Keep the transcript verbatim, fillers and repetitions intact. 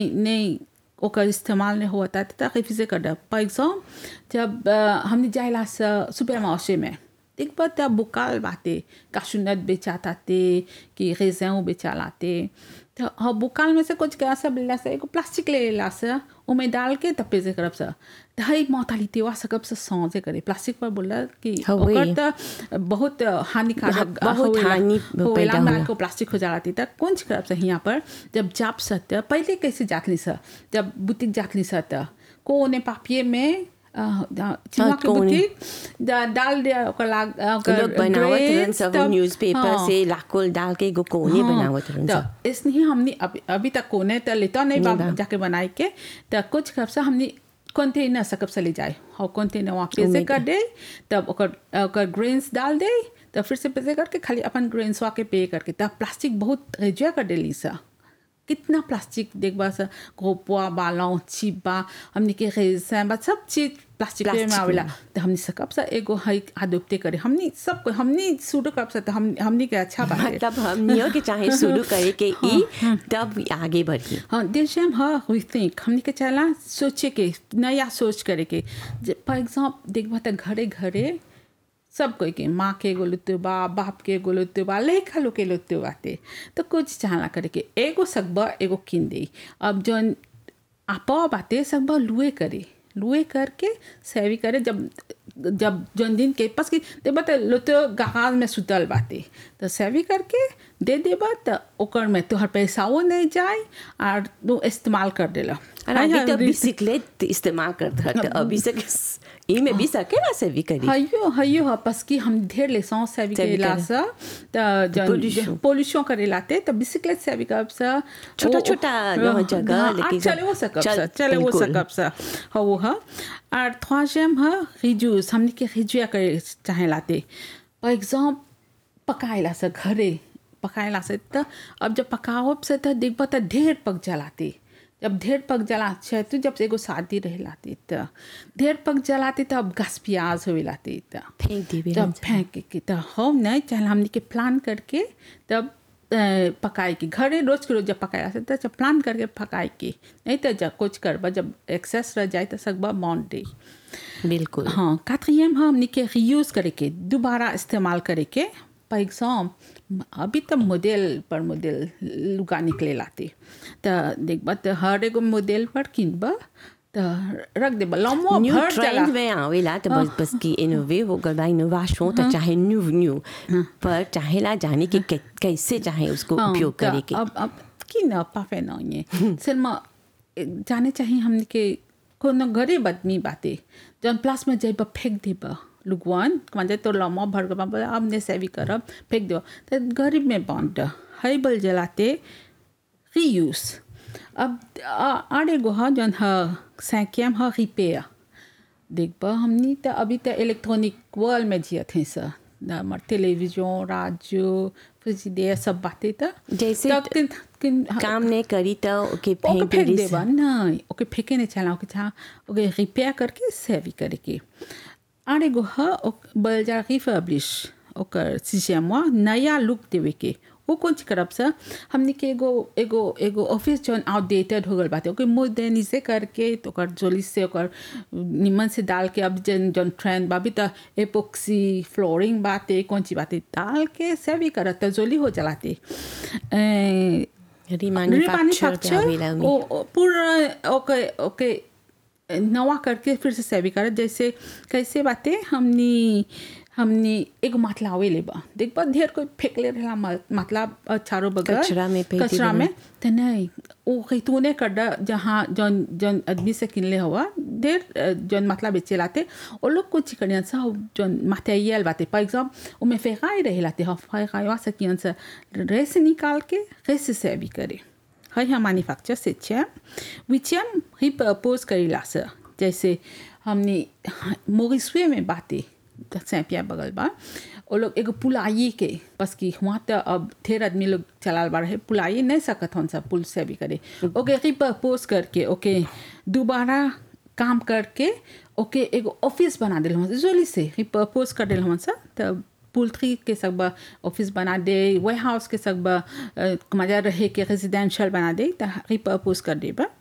नहीं ओकर इस्तेमाल नहीं होता था रिफ्यूज़ कर दे फॉर एग्जाम्पल जब अ, हमने जाइला सुपर मार्केट में एक बार तब बुकाल बाते काशुनत बेचाता थे कि रेज़न बेचालाते तो हाँ बुकाल में से कुछ क्या सब ला से एक प्लास्टिक ले ला से उमें डाल के तब पेजे करब से तो हाई मोतालिटी वा सकब से सांसे करे प्लास्टिक पर बोला कि हाँ, वही। ओकर तो बहुत हानिकारक बहुत होवेला- हानि होवेला पैदा माल होला। को प्लास्टिक हो जाती था कौन सी करब से यहाँ पर जब जाप सकते पहले कैसे जातली सा जब बुटीक जातली सा था को ने पापिये में अ, चिमा के कोने। बुटीक दा- डाल दिया ओकर लाग ओकर लोग बनावत रहन grades सब तब- न्यूज़पेपर हाँ। से लाखों डाल के एगो कोने बनावत रहन तो सब। इसलिए हमने अभी अभी तक कोने तो लेता नहीं नहीं बा बा। जाके बनाई के तो कुछ कब से हमने कंटेनर से कब से ले जाए और कंटेनर वहाँ पे से उम्मीद कर दे तब ओकर ओकर ग्रेन्स डाल दे तो फिर से पे करके खाली अपन ग्रेन्स वहाँ के पे करके तब प्लास्टिक बहुत रेजिया कर देली सा कितना प्लास्टिक देखबा सा गोपुआ बालों चिपा हमने के रेज़न बा सब चीज प्लास्टिक में प्लास्टिक आवेला में। तो हमने सकब सा एगो हाई आदोप्ते करे हमने सब हमने शुरू कब सा तो हम हमने के अच्छा बात है मतलब हमनियों के चाहे शुरू करे के ई तब आगे बढ़ी। हाँ देश में हाँ वी थिंक हमने के चला सोचे के नया सोच करे के फॉर एग्जाम्पल देखबा तो घरे घरे सब कोई के माँ के गोलुत्तो बा बाप के गोलुत्तो बा लेखा लोग के लुत्तो बाते तो कुछ चाहना करे के एगो सकबा एगो किन दे अब जौन आपा बाते सकबा लुए करे लुए करके सेवी करे जब जब जौन दिन के पास की देबा तो लुत्तो गागाल में सुतल बाते तो सेवी करके दे देबा तो ओकर में तोहर पैसाओ नहीं जाए और तू इस्तेमाल कर देला और अभी तो बिसिकलेट इस्तेमाल करता है तो अभी से ई में भी सके ना से भी करी। हयो हयो ह पस कि हम ढेर ले सौ सेवी सेवी के ला करे। सा त Pollution। जन पोल्यूशन करे लाते त बिसिकलेट सेवी कब सा छोटा- छोटा रह जगह, हाँ, लेकिन चले वो सकब चल- सा चले वो बिल्कुल। सकब सा हो वो ह और troisième ह रिड्यूस हमने के रिड्यूया करे चाहे लाते फॉर एग्जाम्पल पकाएला सा घरे पकाएला से त अब जब पकाओ से त देखबा त ढेर पक जलाते जब ढेर पक जलाते तो जब एगो शादी रह लाती त ढेर पक जलाती तब घास प्याज होवे लाती त फेंक देवे तब फेंक के तब हम नहीं चाहे हमने के प्लान करके तब अ, पकाए के घरे रोज के रोज जब पकाया से तो जब प्लान करके पकाए के नहीं तो जब कुछ करबा जब एक्सेस रह जाए तो सकबा बाउंड दे बिल्कुल। हाँ quatrième हमने के रीयूज करे के दोबारा इस्तेमाल करे के फॉर एग्जाम्पल अभी तो मॉडल पर मॉडल लुगा निकले लाते तो देखबा तो हर एगो मॉडल पर किनबा तो रख देबा लम्बो न्यू भर जला ट्रेंड में आवेला तो बस बस की इनोवे हो गल बा इनोवेशन तो चाहे न्यू न्यू पर चाहे ला जाने के कै- कैसे चाहे उसको हाँ, उपयोग तो करे के। अब अब की ना पाफे ना ये सिर्मा जाने चाहिए हमने के कोनो गरीब आदमी बाते जन प्लास में जाइबा फेंक देबा लुगवान कमाजे तो लम्बा भर के बाबा अब ने सेवी करब फेंक दो तो गरीब में बांट हई बल जलाते रीयूज अब आ- आड़े गोहा जन ह सैकियम ह रिपेयर देखबा हमनी तो अभी तो इलेक्ट्रॉनिक वर्ल्ड में जियत हैं सर हमार टेलीविजन रेडियो फ्रिजिडेयर सब बातें तो जैसे तब किन किन काम नहीं करी तो ओके ओके फेंक फेंक देवे देबा नहीं ओके फेंके नहीं चला ओके था ओके रिपेयर करके सेवी करे के आड़े गो ह बल जा रिफर्बिश ओकर सिस्टम नया लुक देवे के वो कौन सी करब सर हमने के एगो एगो एगो ऑफिस जौन आउटडेटेड हो गल बाते ओके मॉडर्निजे करके तो ओकर जोली से ओकर निमन से डाल के अब जन जौन ट्रेंड बाबी तो एपोक्सी फ्लोरिंग बाते कौन सी बातें डाल के सेवी करत तो जोली हो जलाते ए, रिमैन्युफैक्चर पे आवेला में। ओ ओ, पूरा ओके ओके नवा करके फिर से सेवी करे जैसे कैसे बातें हमनी हमनी एगो मतलावे लेबा देखबा ढेर कोई फेंकले रहला मतलब चारों बगल कचरा में फेंक कचरा देबा। में तो नहीं वो खैतूने कर जहाँ जौन जौन आदमी से किनले हुआ ढेर जौन मतलब बेचे लाते वो लोग कुछ करियन सा जौन मटेरियल बाते फॉर एग्जाम्पल उमें फेंकाई रहे लाते हाँ फेंकाई वा सकियन सा रेस निकाल के रेस से भी करे है हम मैन्युफैक्चर से छे विचम ही प्रपोज करीला सर जैसे हमने मोरिसवे में बातें सैपिया बगल बा वो लोग एगो पुलाई के बस की वहाँ तो अब ढेर आदमी लोग चलाल बा रहे पुलाई नहीं सकत हन सब पुल से भी करे ओके रिपर्पोज करके ओके दोबारा काम करके ओके एगो ऑफिस बना दिल हम जोली से रिपर्पोज कर दिल हम सब तब पोल्ट्री के सब ऑफिस बना दे, वेयर हाउस के सब मजा रहे के रेजिडेंशियल बना दे, त रिपर्पोज कर देबा